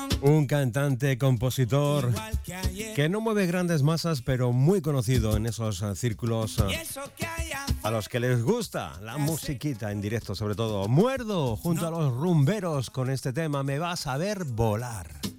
Un cantante, compositor que no mueve grandes masas, pero muy conocido en esos círculos a los que les gusta la musiquita en directo, sobre todo. Muerdo junto a los rumberos con este tema, Me vas a ver volar.